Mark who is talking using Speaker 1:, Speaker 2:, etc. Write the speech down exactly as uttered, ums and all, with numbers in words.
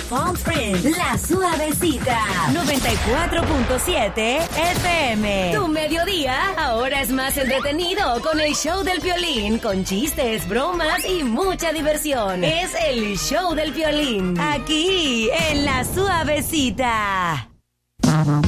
Speaker 1: Palm Springs, La Suavecita, noventa y cuatro punto siete F M. Tu mediodía ahora es más entretenido con el show del Piolín, con chistes, bromas y mucha diversión. Es el show del Piolín, aquí en La Suavecita.